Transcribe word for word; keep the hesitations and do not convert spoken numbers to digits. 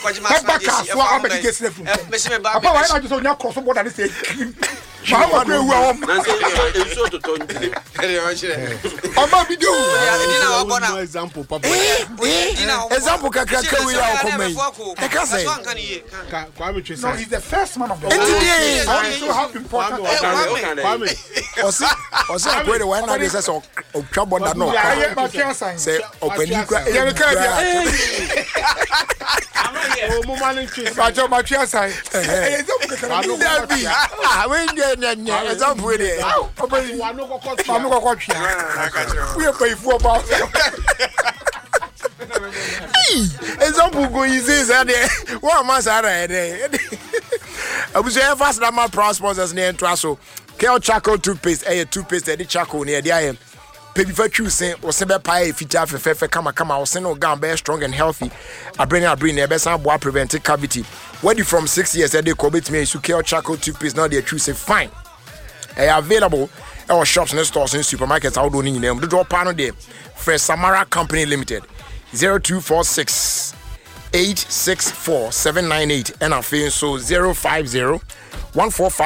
Back so I'm going to get sleep. Papa, why not just on your cross border and say, I want to go. I'm going to do example, Papa. Example, Kakaka, we are coming. I can't say. No, he's the first man of the world. So how important Osi, Osi, I'm going to one of these or trouble that no. Say, open you cry. Oh, Mama, Bajo Machia side. Ah, when you're example, we are paying for about example go easy say one man say I was here fast that my proud sponsors near Traso Kel Charcoal toothpaste eh toothpaste eh the charcoal near the I am baby for choosing or sebe pie feature fe fe kama kama or send no gun be strong and healthy I bring I bring e be san boa prevent cavity where from six years they go bet me so Kel Charcoal toothpaste now they choose fine eh available our shops and stores and supermarkets out on in them the drop panel there for Samara Company Limited zero two four six eight six four seven nine eight and I feel so zero five zero one four five